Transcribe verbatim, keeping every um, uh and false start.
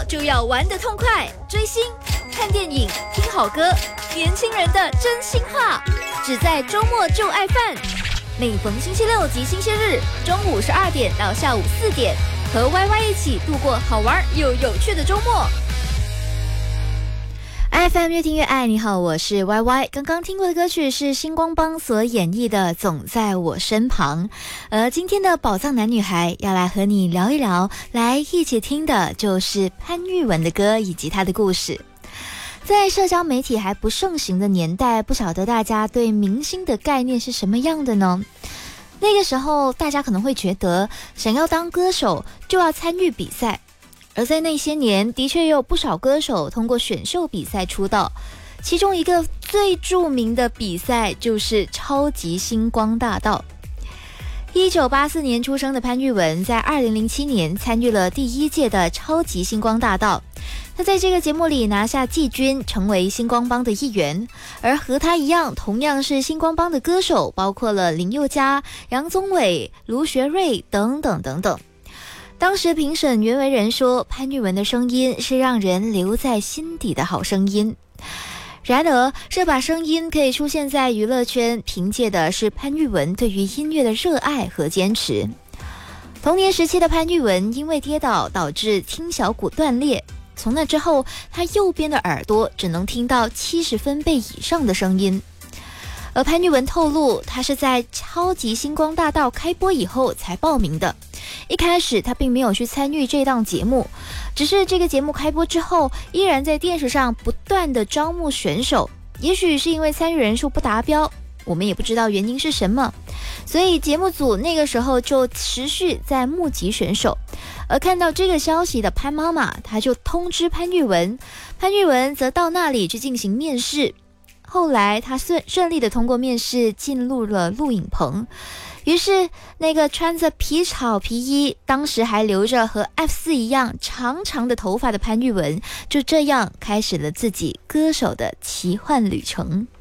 就要玩得痛快，追星、看电影、听好歌，年轻人的真心话，只在周末就爱饭。每逢星期六及星期日，中午十二点到下午四点，和 Y Y 一起度过好玩又有趣的周末。F M 越听越爱，你好，我是 Y Y。 刚刚听过的歌曲是星光帮所演绎的《总在我身旁》。而今天的宝藏男女孩要来和你聊一聊，来一起听的就是潘玉文的歌以及她的故事。在社交媒体还不盛行的年代，不晓得大家对明星的概念是什么样的呢？那个时候大家可能会觉得，想要当歌手就要参与比赛，而在那些年的确有不少歌手通过选秀比赛出道，其中一个最著名的比赛就是超级星光大道。一九八四年出生的潘玉文在二零零七年参与了第一届的超级星光大道，他在这个节目里拿下季军，成为星光帮的一员。而和他一样同样是星光帮的歌手包括了林宥嘉、杨宗纬、卢学瑞等等等等。当时评审袁惟仁说，潘玉文的声音是让人留在心底的好声音。然而这把声音可以出现在娱乐圈，凭借的是潘玉文对于音乐的热爱和坚持。童年时期的潘玉文因为跌倒导致听小骨断裂，从那之后他右边的耳朵只能听到七十分贝以上的声音。而潘玉文透露，他是在超级星光大道开播以后才报名的，一开始他并没有去参与这档节目，只是这个节目开播之后，依然在电视上不断的招募选手，也许是因为参与人数不达标，我们也不知道原因是什么，所以节目组那个时候就持续在募集选手。而看到这个消息的潘妈妈，她就通知潘玉文，潘玉文则到那里去进行面试。后来他顺顺利的通过面试，进入了录影棚。于是那个穿着皮草皮衣，当时还留着和 F 四 一样长长的头发的潘玉文，就这样开始了自己歌手的奇幻旅程。